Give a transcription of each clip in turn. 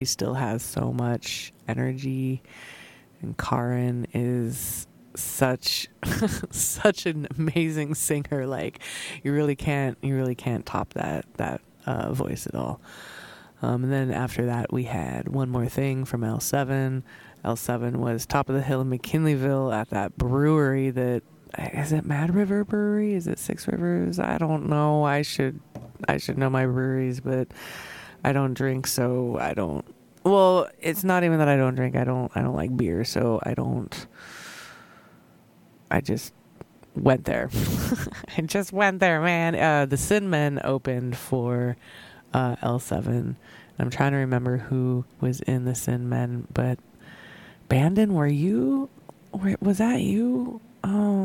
He still has so much energy, and Karin is such such an amazing singer. Like, you really can't top that voice at all. And then after that, we had One More Thing from L7. L7 was Top of the Hill in McKinleyville at that brewery that, is it Mad River Brewery? Is it Six Rivers? I don't know. I should know my breweries, but I don't drink, so I don't. Well, it's not even that I don't drink. I don't like beer, so I just went there. I just went there, man. The Sin Men opened for L7. I'm trying to remember who was in the Sin Men, but Bandon, was that you? I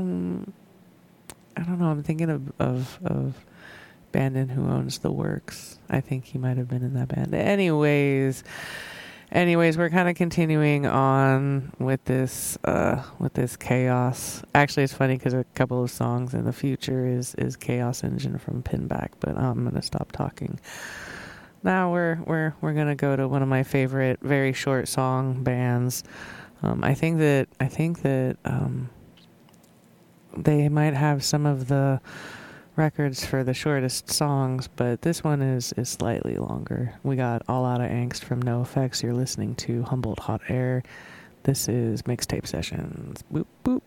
don't know. I'm thinking of Bandon, who owns the Works. I think he might have been in that band. Anyways, we're kind of continuing on with this Chaos. Actually, it's funny because a couple of songs in the future is Chaos Engine from Pinback, but I'm gonna stop talking. Now we're gonna go to one of my favorite very short song bands. I think that they might have some of the records for the shortest songs, but this one is slightly longer. We got All Out of Angst from NoFX. You're listening to Humboldt Hot Air. This is Mixtape Sessions. Boop boop.